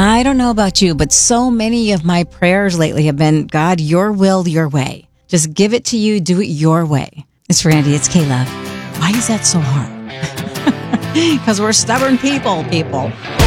I don't know about you, but so many of my prayers lately have been, God, your will, your way. Just give it to you. Do it your way. It's Randy. It's K-Love. Why is that so hard? Because we're stubborn people.